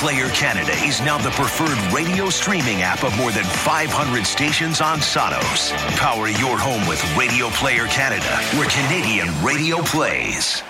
Player Canada is now the preferred radio streaming app of more than 500 stations on Sonos. Power your home with Radio Player Canada, where Canadian radio plays.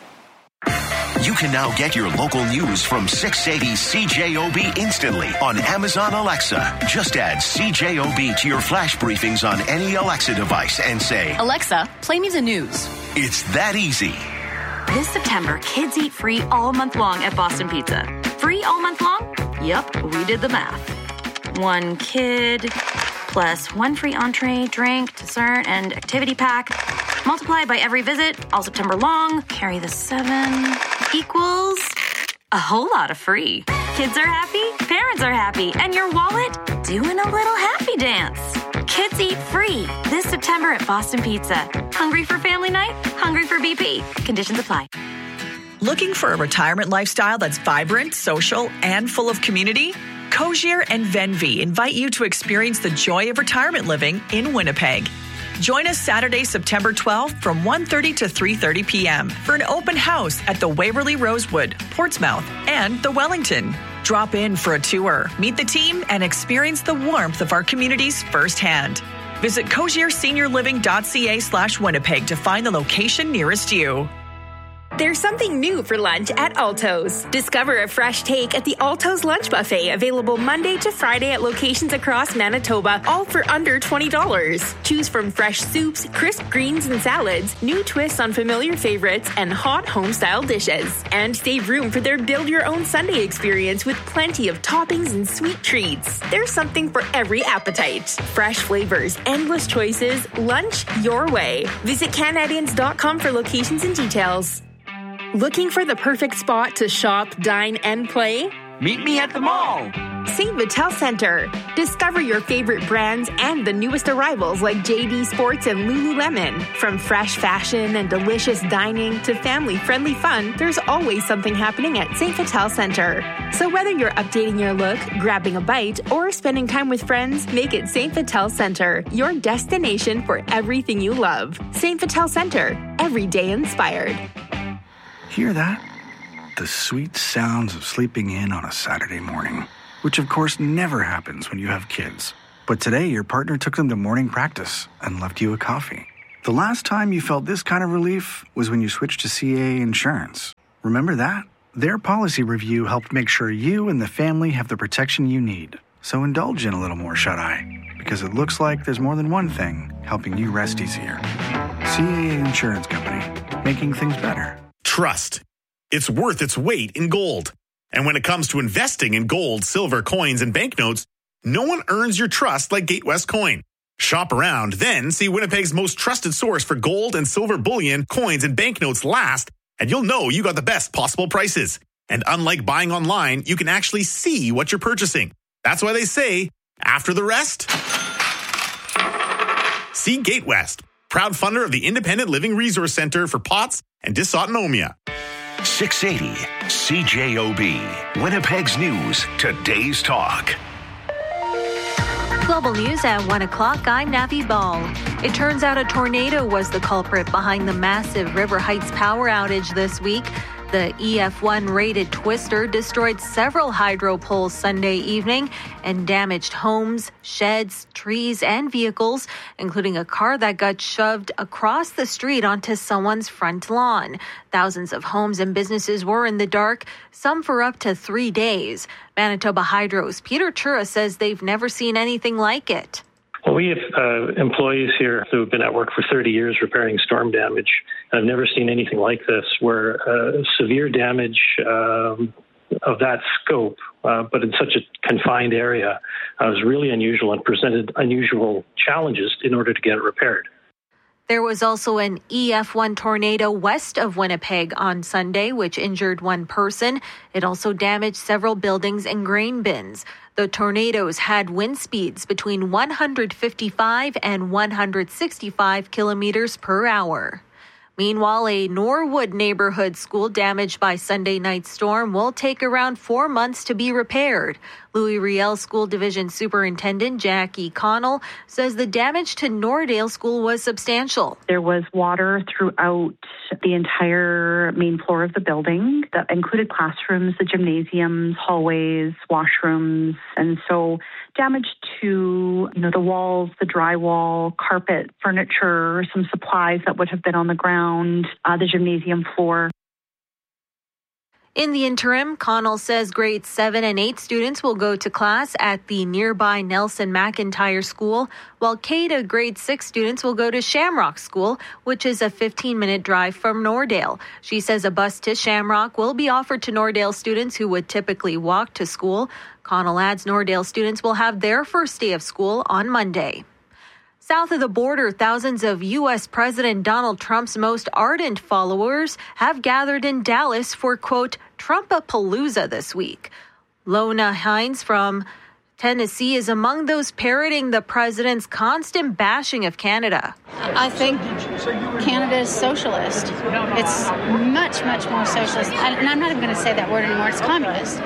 You can now get your local news from 680 CJOB instantly on Amazon Alexa. Just add CJOB to your flash briefings on any Alexa device and say, Alexa, play me the news. It's that easy. This September, kids eat free all month long at Boston Pizza. Free all month long? Yep, we did the math. One kid plus one free entree, drink, dessert, and activity pack. Multiply by every visit, all September long. Carry the 7 equals a whole lot of free. Kids are happy, parents are happy, and your wallet doing a little happy dance. Kids eat free this September at Boston Pizza. Hungry for family night? Hungry for BP. Conditions apply. Looking for a retirement lifestyle that's vibrant, social, and full of community? Cozier and Venvi invite you to experience the joy of retirement living in Winnipeg. Join us Saturday, September 12th from 1:30 to 3:30 p.m. for an open house at the Waverly Rosewood, Portsmouth, and the Wellington. Drop in for a tour, meet the team, and experience the warmth of our communities firsthand. Visit cozierseniorliving.ca/Winnipeg to find the location nearest you. There's something new for lunch at Alto's. Discover a fresh take at the Alto's Lunch Buffet, available Monday to Friday at locations across Manitoba, all for under $20. Choose from fresh soups, crisp greens and salads, new twists on familiar favorites, and hot home-style dishes. And save room for their build-your-own Sunday experience with plenty of toppings and sweet treats. There's something for every appetite. Fresh flavors, endless choices, lunch your way. Visit Canadians.com for locations and details. Looking for the perfect spot to shop, dine, and play? Meet me at the mall. St. Vital Centre. Discover your favorite brands and the newest arrivals like JD Sports and Lululemon. From fresh fashion and delicious dining to family-friendly fun, there's always something happening at St. Vital Centre. So whether you're updating your look, grabbing a bite, or spending time with friends, make it St. Vital Centre, your destination for everything you love. St. Vital Centre. Every day inspired. Hear that? The sweet sounds of sleeping in on a Saturday morning, which of course never happens when you have kids. But today your partner took them to morning practice and left you a coffee. The last time you felt this kind of relief was when you switched to CAA Insurance. Remember that? Their policy review helped make sure you and the family have the protection you need. So indulge in a little more shut-eye, because it looks like there's more than one thing helping you rest easier. CAA Insurance Company, making things better. Trust. It's worth its weight in gold. And when it comes to investing in gold, silver, coins, and banknotes, no one earns your trust like Gatewest Coin. Shop around, then see Winnipeg's most trusted source for gold and silver bullion, coins, and banknotes last, and you'll know you got the best possible prices. And unlike buying online, you can actually see what you're purchasing. That's why they say, after the rest, see Gatewest, proud funder of the Independent Living Resource Center for POTS and dysautonomia. 680 CJOB, Winnipeg's News, today's talk. Global News at 1 o'clock. I'm Navi Ball. It turns out a tornado was the culprit behind the massive River Heights power outage this week. The EF1 rated twister destroyed several hydro poles Sunday evening and damaged homes, sheds, trees, and vehicles, including a car that got shoved across the street onto someone's front lawn. Thousands of homes and businesses were in the dark, some for up to 3 days. Manitoba Hydro's Peter Chura says they've never seen anything like it. Well, we have employees here who have been at work for 30 years repairing storm damage. I've never seen anything like this, where severe damage of that scope, but in such a confined area, was really unusual and presented unusual challenges in order to get it repaired. There was also an EF1 tornado west of Winnipeg on Sunday, which injured one person. It also damaged several buildings and grain bins. The tornadoes had wind speeds between 155 and 165 kilometers per hour. Meanwhile, a Norwood neighborhood school damaged by Sunday night's storm will take around 4 months to be repaired. Louis Riel School Division Superintendent Jackie Connell says the damage to Nordale School was substantial. There was water throughout the entire main floor of the building that included classrooms, the gymnasiums, hallways, washrooms, and so damage to the walls, the drywall, carpet, furniture, some supplies that would have been on the ground, the gymnasium floor. In the interim, Connell says grades 7 and 8 students will go to class at the nearby Nelson McIntyre School, while K to grade 6 students will go to Shamrock School, which is a 15-minute drive from Nordale. She says a bus to Shamrock will be offered to Nordale students who would typically walk to school. Connell adds Nordale students will have their first day of school on Monday. South of the border, thousands of U.S. President Donald Trump's most ardent followers have gathered in Dallas for, quote, Trumpapalooza this week. Lona Hines from Tennessee is among those parroting the president's constant bashing of Canada. I think Canada is socialist. It's much, much more socialist. And I'm not even going to say that word anymore. It's communist.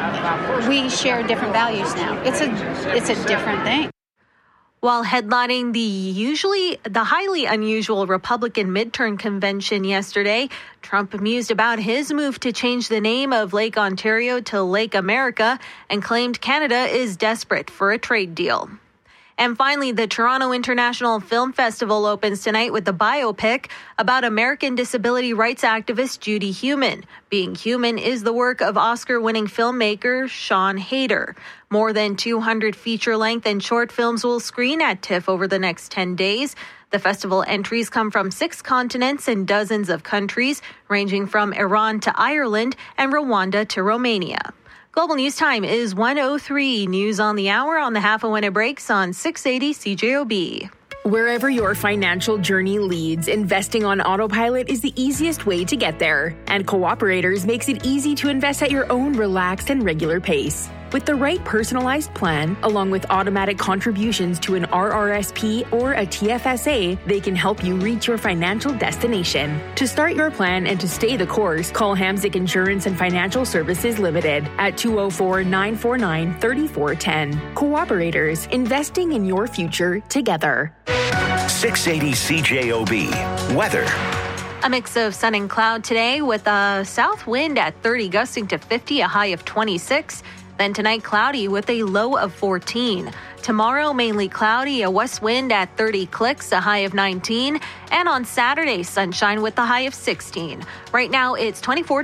We share different values now. It's a different thing. While headlining the highly unusual Republican midterm convention yesterday, Trump mused about his move to change the name of Lake Ontario to Lake America and claimed Canada is desperate for a trade deal. And finally, the Toronto International Film Festival opens tonight with the biopic about American disability rights activist Judy Heumann. Being Human is the work of Oscar-winning filmmaker Sean Hayter. More than 200 feature-length and short films will screen at TIFF over the next 10 days. The festival entries come from 6 continents and dozens of countries, ranging from Iran to Ireland and Rwanda to Romania. Global News Time is 1:03. News on the hour on the half of when it breaks on 680 CJOB. Wherever your financial journey leads, investing on autopilot is the easiest way to get there. And Cooperators makes it easy to invest at your own relaxed and regular pace. With the right personalized plan, along with automatic contributions to an RRSP or a TFSA, they can help you reach your financial destination. To start your plan and to stay the course, call Hamzik Insurance and Financial Services Limited at 204-949-3410. Cooperators, investing in your future together. 680 CJOB. Weather. A mix of sun and cloud today with a south wind at 30 gusting to 50, a high of 26. Then tonight, cloudy with a low of 14. Tomorrow, mainly cloudy, a west wind at 30 clicks, a high of 19. And on Saturday, sunshine with a high of 16. Right now, it's 24